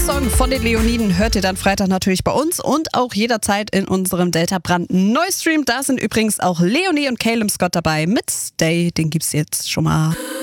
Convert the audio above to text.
Song von den Leoniden hört ihr dann Freitag natürlich bei uns und auch jederzeit in unserem Delta Brand Neustream. Da sind übrigens auch Leonie und Caleb Scott dabei mit Stay. Den gibt's jetzt schon mal.